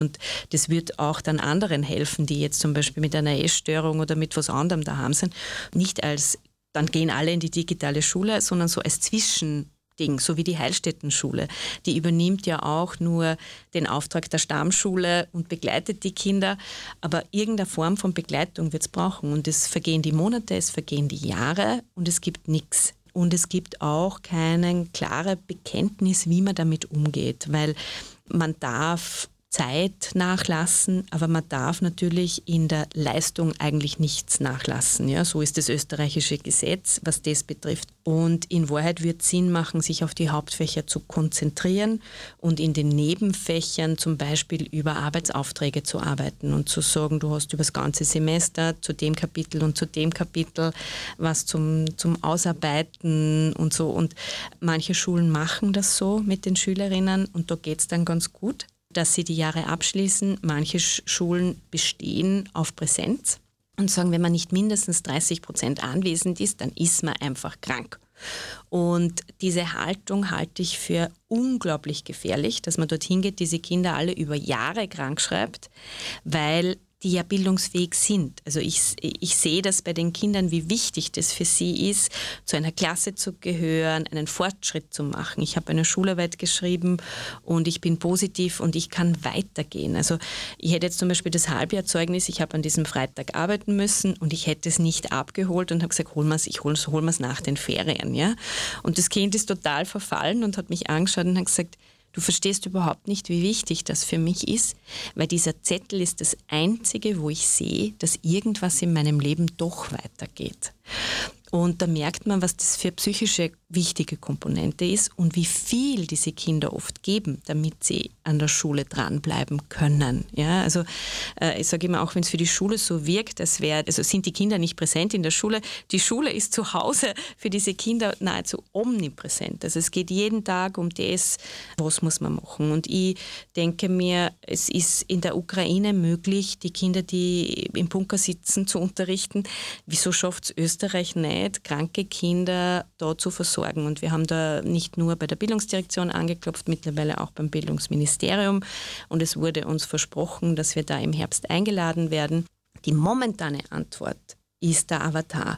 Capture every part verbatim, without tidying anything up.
Und das wird auch dann anderen helfen, die jetzt zum Beispiel mit einer Essstörung oder mit was anderem daheim sind. Nicht als, dann gehen alle in die digitale Schule, sondern so als Zwischending, so wie die Heilstättenschule. Die übernimmt ja auch nur den Auftrag der Stammschule und begleitet die Kinder. Aber irgendeine Form von Begleitung wird es brauchen. Und es vergehen die Monate, es vergehen die Jahre und es gibt nichts. Und es gibt auch kein klares Bekenntnis, wie man damit umgeht, weil man darf Zeit nachlassen, aber man darf natürlich in der Leistung eigentlich nichts nachlassen. Ja, so ist das österreichische Gesetz, was das betrifft. Und in Wahrheit wird es Sinn machen, sich auf die Hauptfächer zu konzentrieren und in den Nebenfächern zum Beispiel über Arbeitsaufträge zu arbeiten und zu sagen, du hast über das ganze Semester zu dem Kapitel und zu dem Kapitel was zum, zum Ausarbeiten und so. Und manche Schulen machen das so mit den Schülerinnen und da geht es dann ganz gut, dass sie die Jahre abschließen. Manche Schulen bestehen auf Präsenz und sagen, wenn man nicht mindestens dreißig Prozent anwesend ist, dann ist man einfach krank. Und diese Haltung halte ich für unglaublich gefährlich, dass man dorthin geht, diese Kinder alle über Jahre krank schreibt, weil die ja bildungsfähig sind. Also ich, ich sehe das bei den Kindern, wie wichtig das für sie ist, zu einer Klasse zu gehören, einen Fortschritt zu machen. Ich habe eine Schularbeit geschrieben und ich bin positiv und ich kann weitergehen. Also ich hätte jetzt zum Beispiel das Halbjahrzeugnis, ich habe an diesem Freitag arbeiten müssen und ich hätte es nicht abgeholt und habe gesagt, hol mir's, ich hole hol mir's nach den Ferien. Ja? Und das Kind ist total verfallen und hat mich angeschaut und hat gesagt, du verstehst überhaupt nicht, wie wichtig das für mich ist, weil dieser Zettel ist das Einzige, wo ich sehe, dass irgendwas in meinem Leben doch weitergeht. Und da merkt man, was das für psychische wichtige Komponente ist und wie viel diese Kinder oft geben, damit sie an der Schule dranbleiben können. Ja, also äh, ich sage immer, auch wenn es für die Schule so wirkt, als wäre, also sind die Kinder nicht präsent in der Schule, die Schule ist zu Hause für diese Kinder nahezu omnipräsent. Also es geht jeden Tag um das, was muss man machen. Und ich denke mir, es ist in der Ukraine möglich, die Kinder, die im Bunker sitzen, zu unterrichten. Wieso schafft es Österreich nicht, kranke Kinder da zu versorgen? Und wir haben da nicht nur bei der Bildungsdirektion angeklopft, mittlerweile auch beim Bildungsministerium. Und es wurde uns versprochen, dass wir da im Herbst eingeladen werden. Die momentane Antwort ist der Avatar.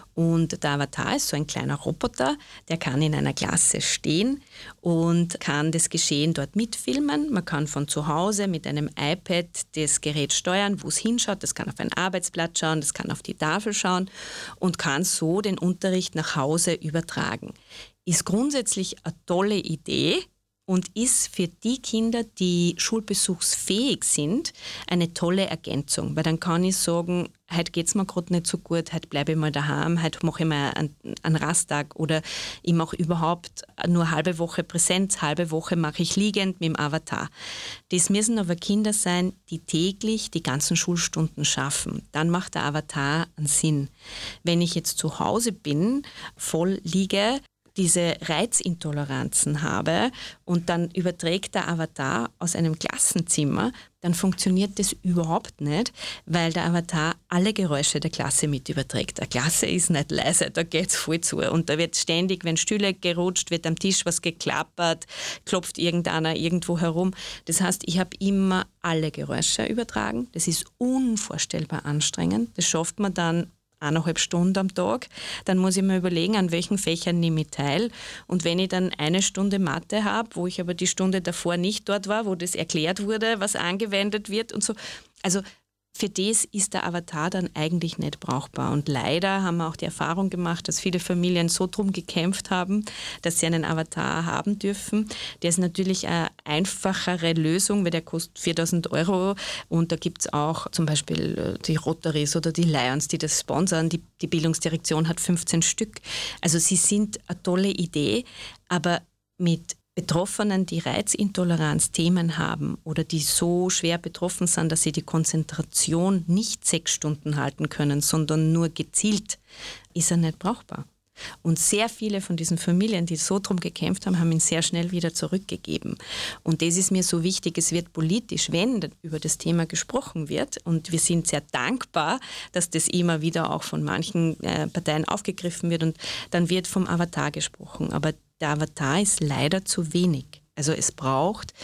Und der Avatar ist so ein kleiner Roboter, der kann in einer Klasse stehen und kann das Geschehen dort mitfilmen. Man kann von zu Hause mit einem iPad das Gerät steuern, wo es hinschaut. Das kann auf ein Arbeitsblatt schauen, das kann auf die Tafel schauen und kann so den Unterricht nach Hause übertragen. Ist grundsätzlich eine tolle Idee und ist für die Kinder, die schulbesuchsfähig sind, eine tolle Ergänzung. Weil dann kann ich sagen, heute geht es mir gerade nicht so gut, heute bleibe ich mal daheim, heute mache ich mal einen, einen Rasttag oder ich mache überhaupt nur halbe Woche Präsenz, halbe Woche mache ich liegend mit dem Avatar. Das müssen aber Kinder sein, die täglich die ganzen Schulstunden schaffen. Dann macht der Avatar einen Sinn. Wenn ich jetzt zu Hause bin, voll liege, diese Reizintoleranzen habe und dann überträgt der Avatar aus einem Klassenzimmer, dann funktioniert das überhaupt nicht, weil der Avatar alle Geräusche der Klasse mit überträgt. Eine Klasse ist nicht leise, da geht's voll zu. Und da wird ständig, wenn Stühle gerutscht, wird am Tisch was geklappert, klopft irgendeiner irgendwo herum. Das heißt, ich habe immer alle Geräusche übertragen. Das ist unvorstellbar anstrengend. Das schafft man dann eineinhalb Stunden am Tag, dann muss ich mir überlegen, an welchen Fächern nehme ich teil. Und wenn ich dann eine Stunde Mathe habe, wo ich aber die Stunde davor nicht dort war, wo das erklärt wurde, was angewendet wird und so. Also für das ist der Avatar dann eigentlich nicht brauchbar. Und leider haben wir auch die Erfahrung gemacht, dass viele Familien so drum gekämpft haben, dass sie einen Avatar haben dürfen. Der ist natürlich eine einfachere Lösung, weil der kostet viertausend Euro. Und da gibt es auch zum Beispiel die Rotaries oder die Lions, die das sponsern. Die, die Bildungsdirektion hat fünfzehn Stück. Also sie sind eine tolle Idee, aber mit Betroffenen, die Reizintoleranzthemen haben oder die so schwer betroffen sind, dass sie die Konzentration nicht sechs Stunden halten können, sondern nur gezielt, ist er nicht brauchbar. Und sehr viele von diesen Familien, die so drum gekämpft haben, haben ihn sehr schnell wieder zurückgegeben. Und das ist mir so wichtig, es wird politisch, wenn über das Thema gesprochen wird. Und wir sind sehr dankbar, dass das immer wieder auch von manchen äh, Parteien aufgegriffen wird. Und dann wird vom Avatar gesprochen. Aber der Avatar ist leider zu wenig. Also es braucht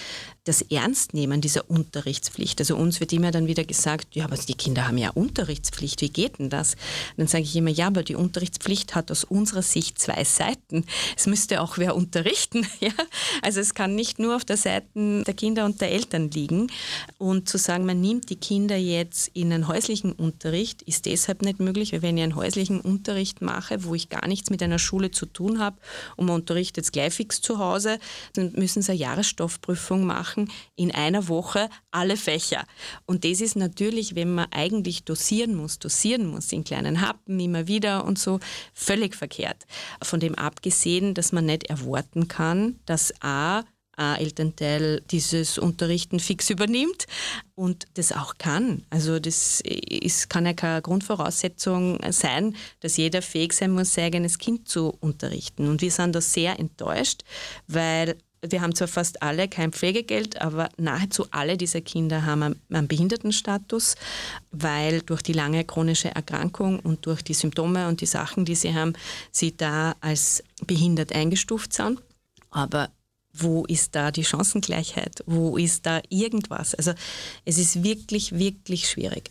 das Ernstnehmen dieser Unterrichtspflicht. Also uns wird immer dann wieder gesagt, ja, aber die Kinder haben ja Unterrichtspflicht, wie geht denn das? Und dann sage ich immer, ja, aber die Unterrichtspflicht hat aus unserer Sicht zwei Seiten. Es müsste auch wer unterrichten. Ja? Also es kann nicht nur auf der Seite der Kinder und der Eltern liegen. Und zu sagen, man nimmt die Kinder jetzt in einen häuslichen Unterricht, ist deshalb nicht möglich, weil wenn ich einen häuslichen Unterricht mache, wo ich gar nichts mit einer Schule zu tun habe und man unterrichtet gleich fix zu Hause, dann müssen sie eine Jahresstoffprüfung machen, in einer Woche alle Fächer. Und das ist natürlich, wenn man eigentlich dosieren muss, dosieren muss, in kleinen Happen immer wieder und so, völlig verkehrt. Von dem abgesehen, dass man nicht erwarten kann, dass A, ein Elternteil dieses Unterrichten fix übernimmt und das auch kann. Also das ist, kann ja keine Grundvoraussetzung sein, dass jeder fähig sein muss, sein eigenes Kind zu unterrichten. Und wir sind da sehr enttäuscht, weil wir haben zwar fast alle kein Pflegegeld, aber nahezu alle dieser Kinder haben einen Behindertenstatus, weil durch die lange chronische Erkrankung und durch die Symptome und die Sachen, die sie haben, sie da als behindert eingestuft sind. Aber wo ist da die Chancengleichheit? Wo ist da irgendwas? Also es ist wirklich, wirklich schwierig.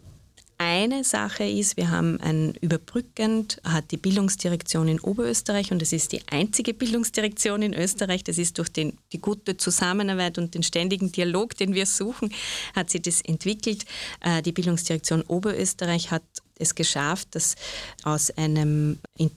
Eine Sache ist, wir haben ein überbrückend, hat die Bildungsdirektion in Oberösterreich, und das ist die einzige Bildungsdirektion in Österreich, das ist durch den, die gute Zusammenarbeit und den ständigen Dialog, den wir suchen, hat sie das entwickelt. Die Bildungsdirektion Oberösterreich hat es geschafft, dass aus einem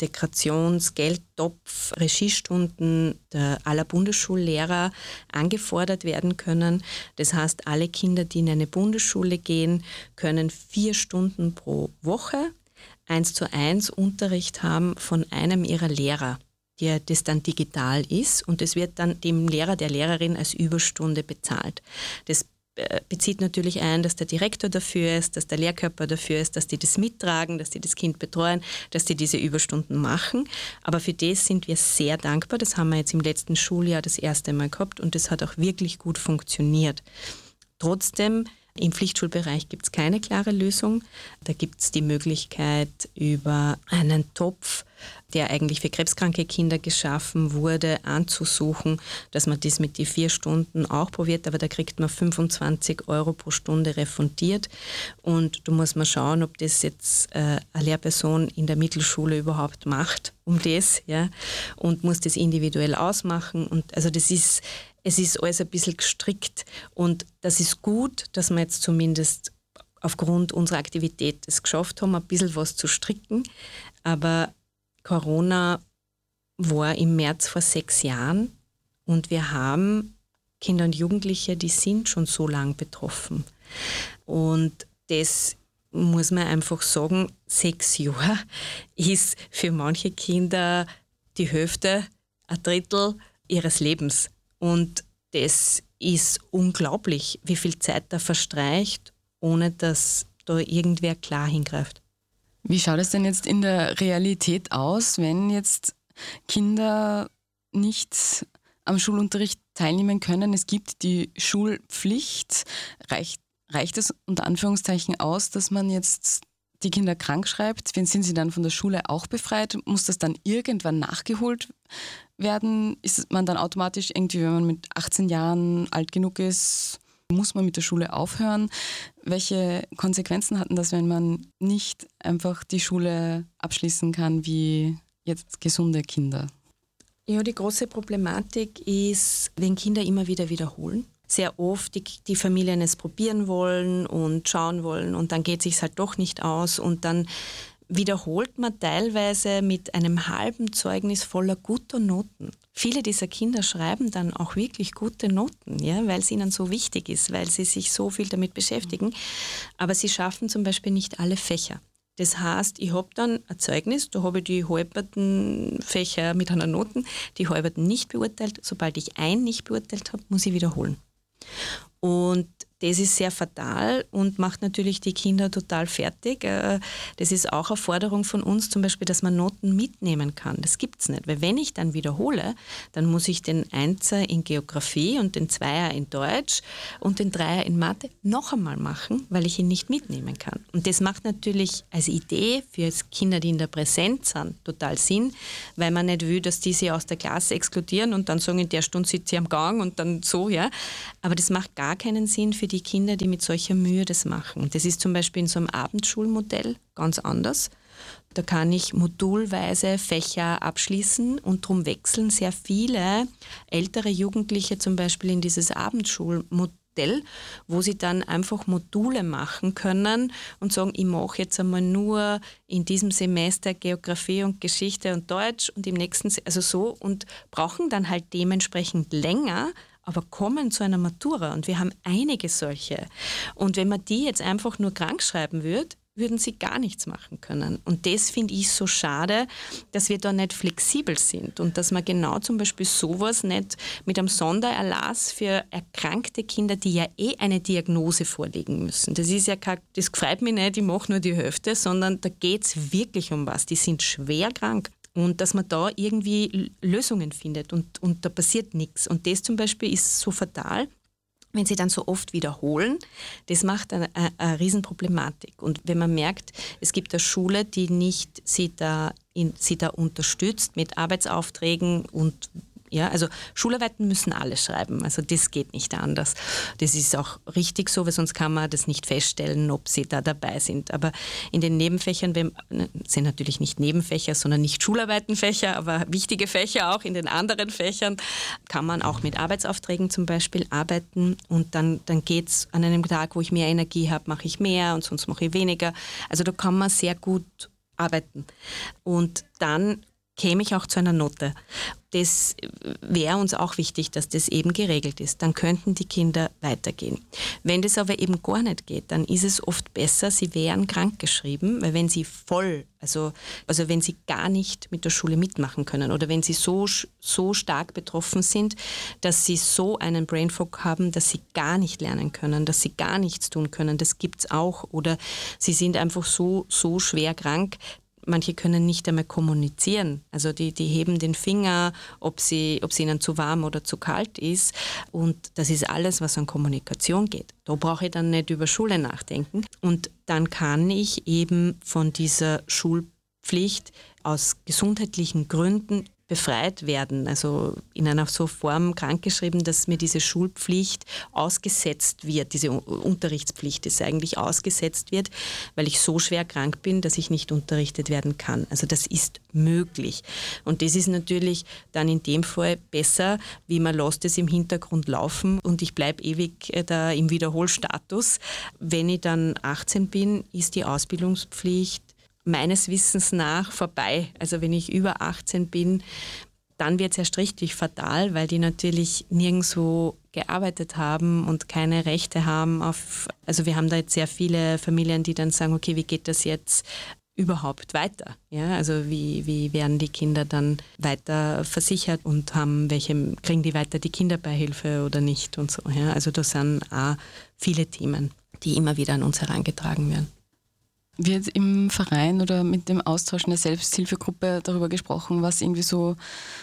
Integrationsgeldtopf Regiestunden der aller Bundesschullehrer angefordert werden können. Das heißt, alle Kinder, die in eine Bundesschule gehen, können vier Stunden pro Woche eins zu eins Unterricht haben von einem ihrer Lehrer, der das dann digital ist, und das wird dann dem Lehrer, der Lehrerin als Überstunde bezahlt. Das bezieht natürlich ein, dass der Direktor dafür ist, dass der Lehrkörper dafür ist, dass die das mittragen, dass die das Kind betreuen, dass die diese Überstunden machen. Aber für das sind wir sehr dankbar. Das haben wir jetzt im letzten Schuljahr das erste Mal gehabt und das hat auch wirklich gut funktioniert. Trotzdem, im Pflichtschulbereich gibt es keine klare Lösung. Da gibt es die Möglichkeit, über einen Topf, der eigentlich für krebskranke Kinder geschaffen wurde, anzusuchen, dass man das mit den vier Stunden auch probiert, aber da kriegt man fünfundzwanzig Euro pro Stunde refundiert, und da muss man schauen, ob das jetzt äh, eine Lehrperson in der Mittelschule überhaupt macht, um das, ja, und muss das individuell ausmachen, und also das ist, es ist alles ein bisschen gestrickt, und das ist gut, dass wir jetzt zumindest aufgrund unserer Aktivität es geschafft haben, ein bisschen was zu stricken, aber Corona war im März vor sechs Jahren und wir haben Kinder und Jugendliche, die sind schon so lang betroffen. Und das muss man einfach sagen, sechs Jahre ist für manche Kinder die Hälfte, ein Drittel ihres Lebens. Und das ist unglaublich, wie viel Zeit da verstreicht, ohne dass da irgendwer klar hingreift. Wie schaut es denn jetzt in der Realität aus, wenn jetzt Kinder nicht am Schulunterricht teilnehmen können? Es gibt die Schulpflicht. Reicht, reicht es unter Anführungszeichen aus, dass man jetzt die Kinder krank schreibt? Sind sie dann von der Schule auch befreit? Muss das dann irgendwann nachgeholt werden? Ist man dann automatisch irgendwie, wenn man mit achtzehn Jahren alt genug ist, muss man mit der Schule aufhören? Welche Konsequenzen hatten das, wenn man nicht einfach die Schule abschließen kann wie jetzt gesunde Kinder? Ja, die große Problematik ist, wenn Kinder immer wieder wiederholen. Sehr oft die, die Familien es probieren wollen und schauen wollen und dann geht es sich halt doch nicht aus und dann wiederholt man teilweise mit einem halben Zeugnis voller guter Noten. Viele dieser Kinder schreiben dann auch wirklich gute Noten, ja, weil es ihnen so wichtig ist, weil sie sich so viel damit beschäftigen. Aber sie schaffen zum Beispiel nicht alle Fächer. Das heißt, ich habe dann ein Zeugnis, da habe ich die halberten Fächer mit einer Noten, die halberten nicht beurteilt. Sobald ich ein nicht beurteilt habe, muss ich wiederholen. Und Das ist sehr fatal und macht natürlich die Kinder total fertig. Das ist auch eine Forderung von uns, zum Beispiel, dass man Noten mitnehmen kann. Das gibt es nicht, weil wenn ich dann wiederhole, dann muss ich den Einser in Geografie und den Zweier in Deutsch und den Dreier in Mathe noch einmal machen, weil ich ihn nicht mitnehmen kann. Und das macht natürlich als Idee für Kinder, die in der Präsenz sind, total Sinn, weil man nicht will, dass die sie aus der Klasse exkludieren und dann sagen, in der Stunde sitzt sie am Gang und dann so, ja. Aber das macht gar keinen Sinn für die Kinder, die mit solcher Mühe das machen. Das ist zum Beispiel in so einem Abendschulmodell ganz anders. Da kann ich modulweise Fächer abschließen und darum wechseln sehr viele ältere Jugendliche zum Beispiel in dieses Abendschulmodell, wo sie dann einfach Module machen können und sagen, ich mache jetzt einmal nur in diesem Semester Geografie und Geschichte und Deutsch und im nächsten, also so, und brauchen dann halt dementsprechend länger, aber kommen zu einer Matura und wir haben einige solche. Und wenn man die jetzt einfach nur krank schreiben würde, würden sie gar nichts machen können. Und das finde ich so schade, dass wir da nicht flexibel sind und dass man genau zum Beispiel sowas nicht mit einem Sondererlass für erkrankte Kinder, die ja eh eine Diagnose vorlegen müssen. Das ist ja kein, das freut mich nicht, ich mache nur die Hälfte, sondern da geht es wirklich um was. Die sind schwer krank. Und dass man da irgendwie Lösungen findet und, und da passiert nichts. Und das zum Beispiel ist so fatal, wenn sie dann so oft wiederholen, das macht eine, eine, eine Riesenproblematik. Und wenn man merkt, es gibt eine Schule, die nicht sie da, in, sie da unterstützt mit Arbeitsaufträgen und ja, also Schularbeiten müssen alle schreiben, also das geht nicht anders. Das ist auch richtig so, weil sonst kann man das nicht feststellen, ob sie da dabei sind. Aber in den Nebenfächern, sind natürlich nicht Nebenfächer, sondern nicht Schularbeitenfächer, aber wichtige Fächer auch in den anderen Fächern, kann man auch mit Arbeitsaufträgen zum Beispiel arbeiten und dann, dann geht es an einem Tag, wo ich mehr Energie habe, mache ich mehr und sonst mache ich weniger. Also da kann man sehr gut arbeiten. Und dann käme ich auch zu einer Note. Das wäre uns auch wichtig, dass das eben geregelt ist. Dann könnten die Kinder weitergehen. Wenn das aber eben gar nicht geht, dann ist es oft besser, sie wären krankgeschrieben, weil wenn sie voll, also, also wenn sie gar nicht mit der Schule mitmachen können oder wenn sie so, so stark betroffen sind, dass sie so einen Brain Fog haben, dass sie gar nicht lernen können, dass sie gar nichts tun können, das gibt es auch. Oder sie sind einfach so, so schwer krank, manche können nicht einmal kommunizieren. Also die, die heben den Finger, ob sie, ob es ihnen zu warm oder zu kalt ist. Und das ist alles, was an Kommunikation geht. Da brauche ich dann nicht über Schule nachdenken. Und dann kann ich eben von dieser Schulpflicht aus gesundheitlichen Gründen befreit werden, also in einer so Form krankgeschrieben, dass mir diese Schulpflicht ausgesetzt wird, diese Unterrichtspflicht ist eigentlich ausgesetzt wird, weil ich so schwer krank bin, dass ich nicht unterrichtet werden kann. Also das ist möglich. Und das ist natürlich dann in dem Fall besser, wie man lässt es im Hintergrund laufen und ich bleibe ewig da im Wiederholstatus. Wenn ich dann achtzehn bin, ist die Ausbildungspflicht meines Wissens nach vorbei. Also wenn ich über achtzehn bin, dann wird es erst richtig fatal, weil die natürlich nirgendwo gearbeitet haben und keine Rechte haben auf, also wir haben da jetzt sehr viele Familien, die dann sagen, okay, wie geht das jetzt überhaupt weiter? Ja, also wie, wie werden die Kinder dann weiter versichert und haben welche, kriegen die weiter die Kinderbeihilfe oder nicht und so. Ja, also das sind auch viele Themen, die immer wieder an uns herangetragen werden. Wird im Verein oder mit dem Austausch in der Selbsthilfegruppe darüber gesprochen, was irgendwie so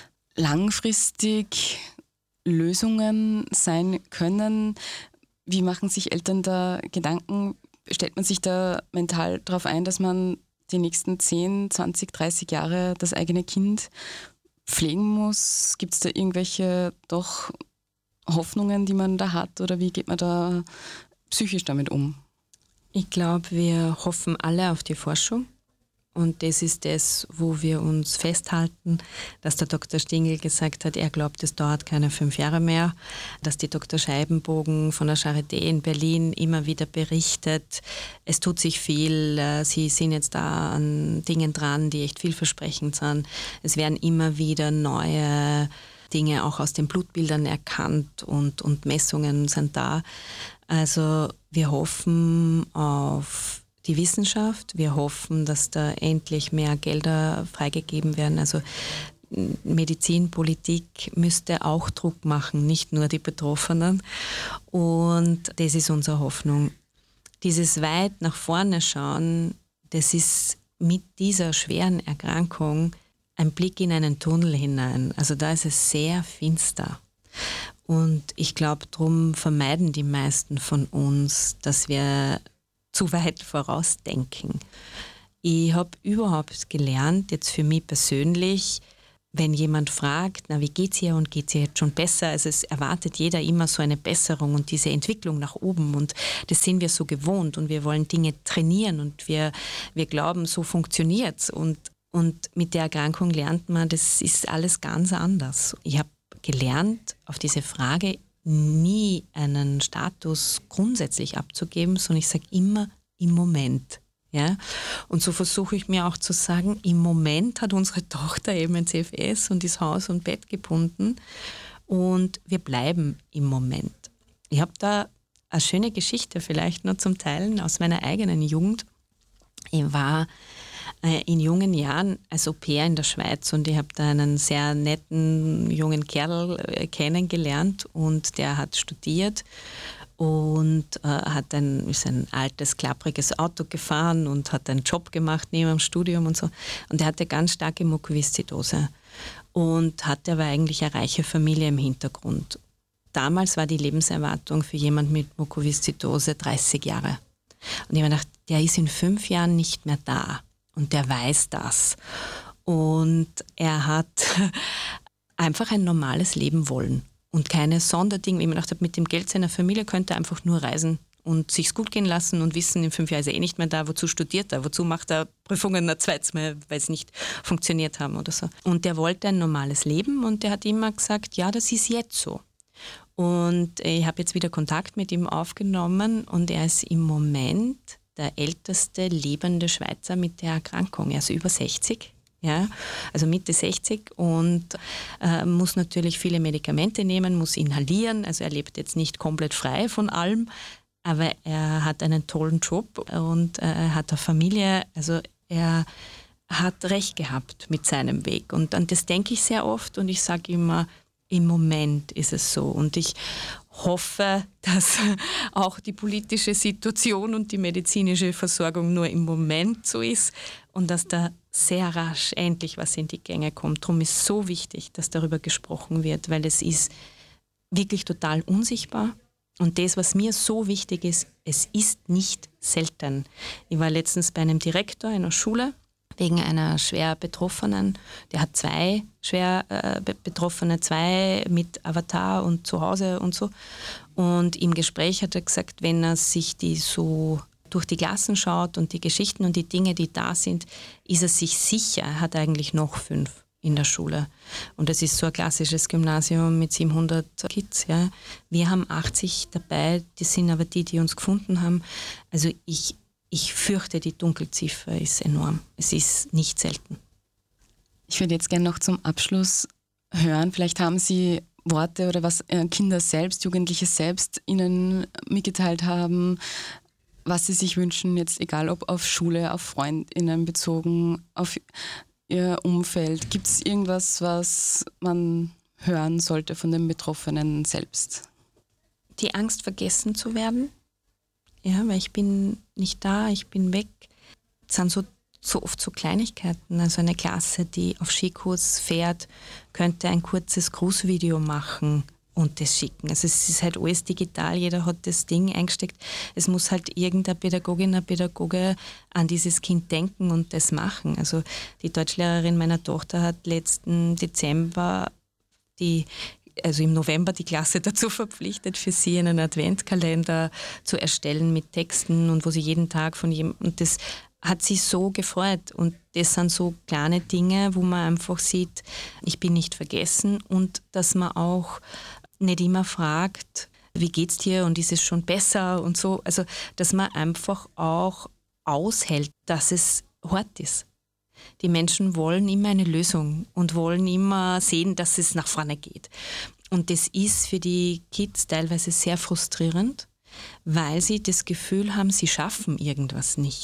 langfristig Lösungen sein können? Wie machen sich Eltern da Gedanken? Stellt man sich da mental darauf ein, dass man die nächsten zehn, zwanzig, dreißig Jahre das eigene Kind pflegen muss? Gibt es da irgendwelche doch Hoffnungen, die man da hat? Oder wie geht man da psychisch damit um? Ich glaube, wir hoffen alle auf die Forschung und das ist das, wo wir uns festhalten, dass der Doktor Stingl gesagt hat, er glaubt, es dauert keine fünf Jahre mehr, dass die Doktor Scheibenbogen von der Charité in Berlin immer wieder berichtet, es tut sich viel, sie sind jetzt da an Dingen dran, die echt vielversprechend sind. Es werden immer wieder neue Dinge auch aus den Blutbildern erkannt und, und Messungen sind da. Also wir hoffen auf die Wissenschaft, wir hoffen, dass da endlich mehr Gelder freigegeben werden. Also Medizin, Politik müsste auch Druck machen, nicht nur die Betroffenen. Und das ist unsere Hoffnung. Dieses weit nach vorne schauen, das ist mit dieser schweren Erkrankung ein Blick in einen Tunnel hinein. Also da ist es sehr finster. Und ich glaube, darum vermeiden die meisten von uns, dass wir zu weit vorausdenken. Ich habe überhaupt gelernt, jetzt für mich persönlich, wenn jemand fragt, na, wie geht's ihr und geht's ihr jetzt schon besser? Also es erwartet jeder immer so eine Besserung und diese Entwicklung nach oben und das sind wir so gewohnt und wir wollen Dinge trainieren und wir, wir glauben, so funktioniert's und, und mit der Erkrankung lernt man, das ist alles ganz anders. Ich habe gelernt, auf diese Frage nie einen Status grundsätzlich abzugeben, sondern ich sage immer im Moment. Ja? Und so versuche ich mir auch zu sagen, im Moment hat unsere Tochter eben ein C F S und ist Haus und Bett gebunden und wir bleiben im Moment. Ich habe da eine schöne Geschichte vielleicht nur zum Teilen aus meiner eigenen Jugend. Ich war in jungen Jahren als Au-pair in der Schweiz und ich habe da einen sehr netten jungen Kerl kennengelernt und der hat studiert und äh, hat ein, ist ein altes, klappriges Auto gefahren und hat einen Job gemacht neben dem Studium und so. Und er hatte ganz starke Mukoviszidose und hatte aber eigentlich eine reiche Familie im Hintergrund. Damals war die Lebenserwartung für jemanden mit Mukoviszidose dreißig Jahre. Und ich habe mir gedacht, der ist in fünf Jahren nicht mehr da. Und der weiß das. Und er hat einfach ein normales Leben wollen. Und keine Sonderdinge. Ich mir gedacht habe, mit dem Geld seiner Familie könnte er einfach nur reisen und sich's gut gehen lassen und wissen, in fünf Jahren ist er eh nicht mehr da. Wozu studiert er? Wozu macht er Prüfungen ein zweites Mal, weil es nicht funktioniert haben oder so. Und der wollte ein normales Leben und der hat immer gesagt, ja, das ist jetzt so. Und ich habe jetzt wieder Kontakt mit ihm aufgenommen und er ist im Moment der älteste lebende Schweizer mit der Erkrankung. Er ist über sechzig, ja, also Mitte sechzig und äh, muss natürlich viele Medikamente nehmen, muss inhalieren. Also er lebt jetzt nicht komplett frei von allem, aber er hat einen tollen Job und äh, er hat eine Familie. Also er hat recht gehabt mit seinem Weg. Und an das denke ich sehr oft und ich sage immer, im Moment ist es so. Und ich hoffe, dass auch die politische Situation und die medizinische Versorgung nur im Moment so ist und dass da sehr rasch endlich was in die Gänge kommt. Darum ist es so wichtig, dass darüber gesprochen wird, weil es ist wirklich total unsichtbar. Und das, was mir so wichtig ist, es ist nicht selten. Ich war letztens bei einem Direktor einer Schule, wegen einer schwer Betroffenen. Der hat zwei schwer äh, Betroffene, zwei mit Avatar und zu Hause und so. Und im Gespräch hat er gesagt, wenn er sich die so durch die Klassen schaut und die Geschichten und die Dinge, die da sind, ist er sich sicher, er hat eigentlich noch fünf in der Schule. Und das ist so ein klassisches Gymnasium mit siebenhundert Kids. Ja. Wir haben achtzig dabei, das sind aber die, die uns gefunden haben. Also ich Ich fürchte, die Dunkelziffer ist enorm. Es ist nicht selten. Ich würde jetzt gerne noch zum Abschluss hören. Vielleicht haben Sie Worte oder was Kinder selbst, Jugendliche selbst Ihnen mitgeteilt haben, was sie sich wünschen, jetzt egal ob auf Schule, auf FreundInnen bezogen, auf ihr Umfeld. Gibt es irgendwas, was man hören sollte von den Betroffenen selbst? Die Angst, vergessen zu werden. Ja, weil ich bin nicht da, ich bin weg. Das sind so, so oft so Kleinigkeiten. Also eine Klasse, die auf Skikurs fährt, könnte ein kurzes Grußvideo machen und das schicken. Also es ist halt alles digital, jeder hat das Ding eingesteckt. Es muss halt irgendeine Pädagogin, ein Pädagoge an dieses Kind denken und das machen. Also die Deutschlehrerin meiner Tochter hat letzten Dezember die also im November die Klasse dazu verpflichtet, für sie einen Adventkalender zu erstellen mit Texten und wo sie jeden Tag von jemandem, und das hat sie so gefreut und das sind so kleine Dinge, wo man einfach sieht, ich bin nicht vergessen und dass man auch nicht immer fragt, wie geht's dir und ist es schon besser und so, also dass man einfach auch aushält, dass es hart ist. Die Menschen wollen immer eine Lösung und wollen immer sehen, dass es nach vorne geht. Und das ist für die Kids teilweise sehr frustrierend, weil sie das Gefühl haben, sie schaffen irgendwas nicht.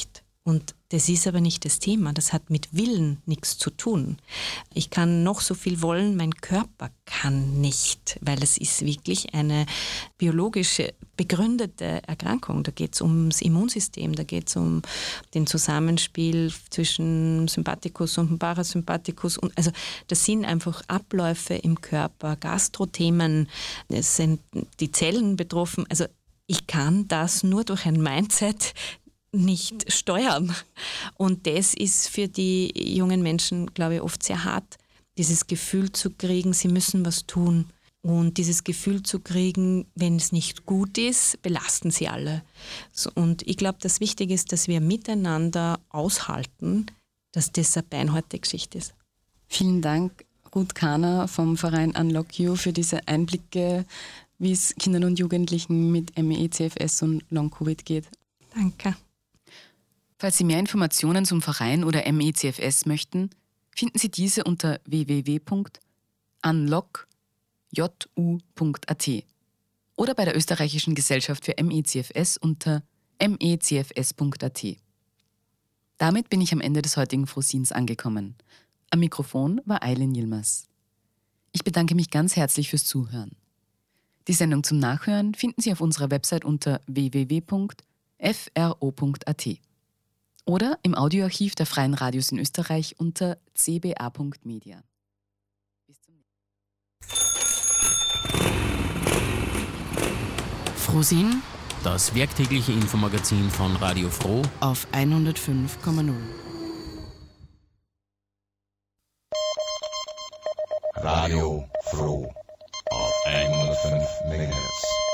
Und das ist aber nicht das Thema, das hat mit Willen nichts zu tun. Ich kann noch so viel wollen, mein Körper kann nicht, weil es ist wirklich eine biologische, begründete Erkrankung. Da geht es ums Immunsystem, da geht es um den Zusammenspiel zwischen Sympathikus und Parasympathikus. Und also das sind einfach Abläufe im Körper, Gastrothemen, es sind die Zellen betroffen. Also ich kann das nur durch ein Mindset nicht steuern. Und das ist für die jungen Menschen, glaube ich, oft sehr hart, dieses Gefühl zu kriegen, sie müssen was tun. Und dieses Gefühl zu kriegen, wenn es nicht gut ist, belasten sie alle. So, und ich glaube, das Wichtige ist, dass wir miteinander aushalten, dass das eine beinharte Geschichte ist. Vielen Dank, Ruth Kahner vom Verein Unlock You, für diese Einblicke, wie es Kindern und Jugendlichen mit M E C F S und Long-Covid geht. Danke. Falls Sie mehr Informationen zum Verein oder M E C F S möchten, finden Sie diese unter w w w punkt unlock punkt a t oder bei der Österreichischen Gesellschaft für M E C F S unter m e c f s punkt a t. Damit bin ich am Ende des heutigen Frohsins angekommen. Am Mikrofon war Aylin Yilmaz. Ich bedanke mich ganz herzlich fürs Zuhören. Die Sendung zum Nachhören finden Sie auf unserer Website unter w w w punkt f r o punkt a t oder im Audioarchiv der Freien Radios in Österreich unter c b a punkt media. Bis zum nächsten Mal. Frohsinn, das werktägliche Infomagazin von Radio Froh auf hundertfünf Komma null. Radio Froh auf hundertfünf Megahertz.